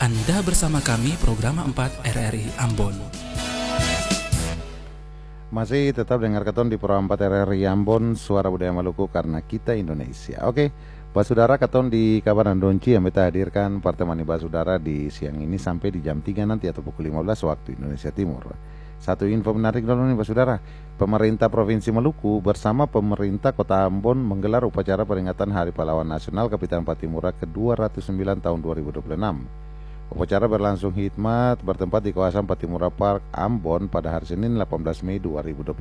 Anda bersama kami program 4 RRI Ambon. Masih tetap dengar keton di program 4 RRI Ambon, Suara Budaya Maluku karena kita Indonesia. Oke, Basudara keton di Kabaran Donci yang kita hadirkan pertemuan Basudara di siang ini sampai di jam 3 nanti atau pukul 15 waktu Indonesia Timur. Satu info menarik dulu nih Basudara. Pemerintah Provinsi Maluku bersama pemerintah Kota Ambon menggelar upacara peringatan Hari Pahlawan Nasional Kapitan Patimura ke-209 tahun 2026. Upacara berlangsung hikmat bertempat di kawasan Patimura Park, Ambon pada hari Senin 18 Mei 2026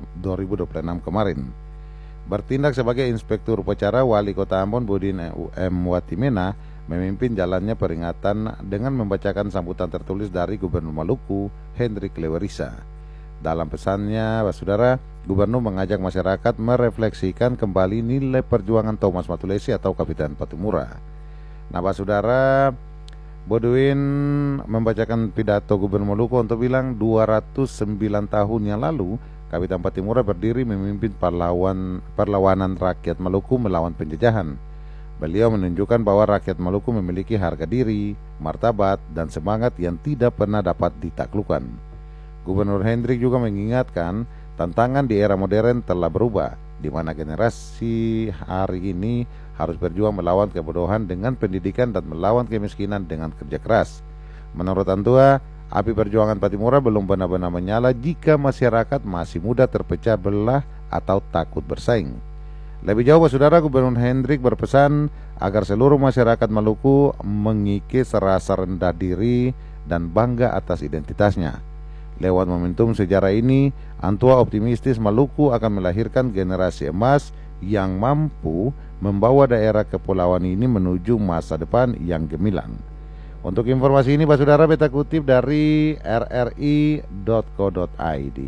kemarin. Bertindak sebagai inspektur upacara, Wali Kota Ambon Budin M. Watimena memimpin jalannya peringatan dengan membacakan sambutan tertulis dari Gubernur Maluku, Hendrik Lewerisa. Dalam pesannya, Saudara, Gubernur mengajak masyarakat merefleksikan kembali nilai perjuangan Thomas Matulesi atau Kapitan Patimura. Nah, Saudara, Bodwin membacakan pidato Gubernur Maluku untuk bilang 209 tahun yang lalu Kapitan Patimura berdiri memimpin perlawanan rakyat Maluku melawan penjajahan. Beliau menunjukkan bahwa rakyat Maluku memiliki harga diri, martabat, dan semangat yang tidak pernah dapat ditaklukkan. Gubernur Hendrik juga mengingatkan tantangan di era modern telah berubah, di mana generasi hari ini harus berjuang melawan kebodohan dengan pendidikan dan melawan kemiskinan dengan kerja keras. Menurut Antua, api perjuangan Patimura belum benar-benar menyala jika masyarakat masih mudah terpecah belah atau takut bersaing. Lebih jauh, Saudara, Gubernur Hendrik berpesan agar seluruh masyarakat Maluku mengikis rasa rendah diri dan bangga atas identitasnya. Lewat momentum sejarah ini, Antua optimistis Maluku akan melahirkan generasi emas yang mampu membawa daerah kepulauan ini menuju masa depan yang gemilang. Untuk informasi ini, Saudara, beta kutip dari rri.co.id.